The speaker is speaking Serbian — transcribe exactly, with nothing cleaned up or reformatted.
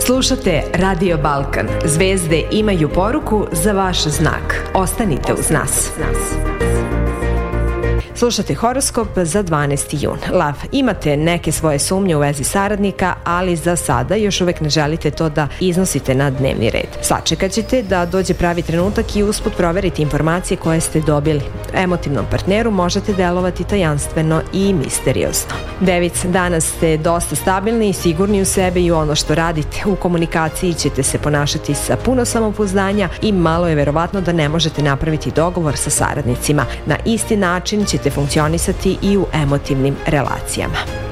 Slušate Radio Balkan. Zvezde imaju poruku za vaš znak. Ostanite uz nas. Slušate horoskop za dvanaesti jun. Lav, imate neke svoje sumnje u vezi saradnika, ali za sada još uvek ne želite to da iznosite na dnevni red. Sačekat ćete da dođe pravi trenutak i usput proveriti informacije koje ste dobili. Emotivnom partneru možete delovati tajanstveno i misteriozno. Devic, danas ste dosta stabilni i sigurni u sebe i u ono što radite. U komunikaciji ćete se ponašati sa puno samopouzdanja i malo je verovatno da ne možete napraviti dogovor sa saradnicima. Na isti način ćete funkcionisati i u emotivnim relacijama.